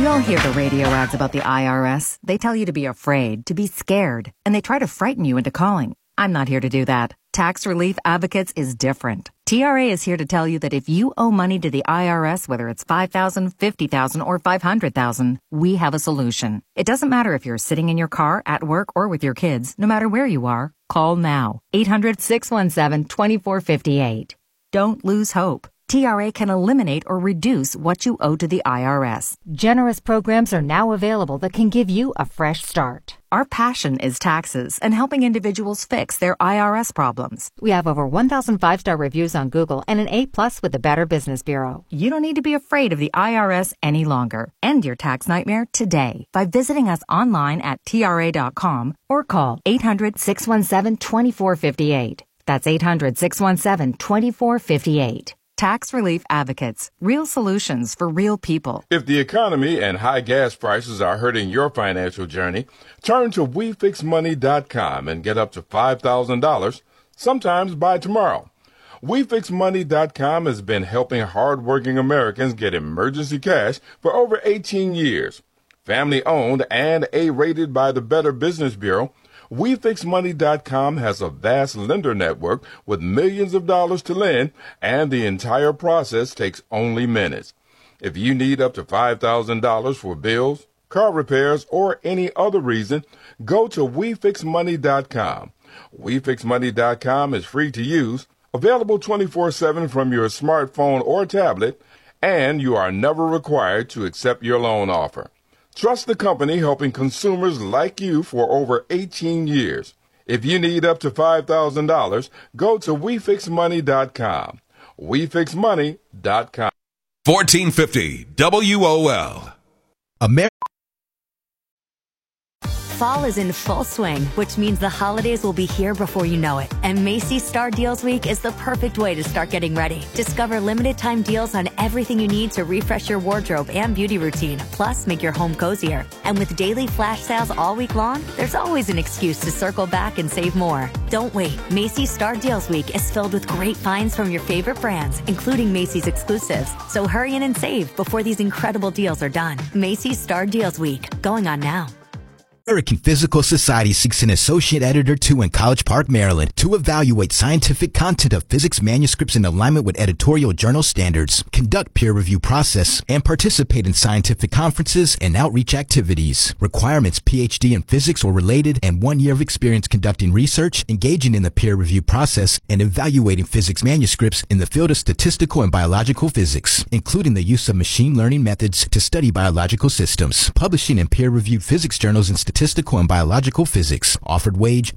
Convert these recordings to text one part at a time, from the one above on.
We all hear the radio ads about the IRS. They tell you to be afraid, to be scared, and they try to frighten you into calling. I'm not here to do that. Tax Relief Advocates is different. TRA is here to tell you that if you owe money to the IRS, whether it's $5,000, $50,000, or $500,000, we have a solution. It doesn't matter if you're sitting in your car, at work, or with your kids. No matter where you are, call now. 800-617-2458. Don't lose hope. TRA can eliminate or reduce what you owe to the IRS. Generous programs are now available that can give you a fresh start. Our passion is taxes and helping individuals fix their IRS problems. We have over 1,000 5-star reviews on Google and an A+ with the Better Business Bureau. You don't need to be afraid of the IRS any longer. End your tax nightmare today by visiting us online at TRA.com or call 800-617-2458. That's 800-617-2458. Tax Relief Advocates. Real solutions for real people. If the economy and high gas prices are hurting your financial journey, turn to WeFixMoney.com and get up to $5,000, sometimes by tomorrow. WeFixMoney.com has been helping hardworking Americans get emergency cash for over 18 years. Family owned and A-rated by the Better Business Bureau, WeFixMoney.com has a vast lender network with millions of dollars to lend, and the entire process takes only minutes. If you need up to $5,000 for bills, car repairs, or any other reason, go to WeFixMoney.com. WeFixMoney.com is free to use, available 24/7 from your smartphone or tablet, and you are never required to accept your loan offer. Trust the company helping consumers like you for over 18 years. If you need up to $5,000, go to WeFixMoney.com. WeFixMoney.com. 1450 WOL. Fall is in full swing, which means the holidays will be here before you know it. And Macy's Star Deals Week is the perfect way to start getting ready. Discover limited time deals on everything you need to refresh your wardrobe and beauty routine, plus make your home cozier. And with daily flash sales all week long, there's always an excuse to circle back and save more. Don't wait. Macy's Star Deals Week is filled with great finds from your favorite brands, including Macy's exclusives. So hurry in and save before these incredible deals are done. Macy's Star Deals Week, going on now. American Physical Society seeks an associate editor in College Park, Maryland, to evaluate scientific content of physics manuscripts in alignment with editorial journal standards, conduct peer review process, and participate in scientific conferences and outreach activities. Requirements: PhD in physics or related and 1 year of experience conducting research, engaging in the peer review process, and evaluating physics manuscripts in the field of statistical and biological physics, including the use of machine learning methods to study biological systems. Publishing in peer-reviewed physics journals in statistical and biological physics. Offered wage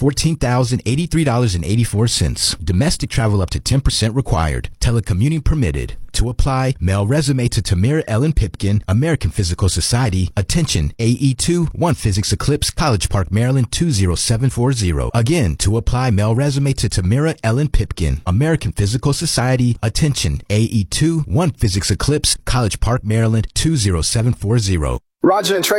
$114,083.84. Domestic travel up to 10% required. Telecommuting permitted. To apply, mail resume to Tamira Ellen Pipkin, American Physical Society. Attention, AE2, 1 Physics Eclipse, College Park, Maryland, 20740. Again, to apply, mail resume to Tamira Ellen Pipkin, American Physical Society. Attention, AE2, 1 Physics Eclipse, College Park, Maryland, 20740. Roger and Trey